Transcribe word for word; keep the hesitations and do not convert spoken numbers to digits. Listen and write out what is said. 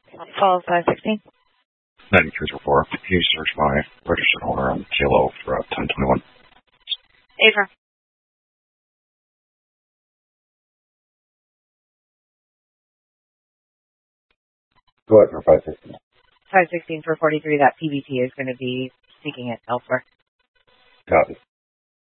Follow five sixteen. ninety-three oh four. Can you search my registered owner on K L O for uh, ten twenty-one? Ava. Go ahead for five sixteen. five sixteen for forty-three, that P B T is going to be seeking it elsewhere. Copy.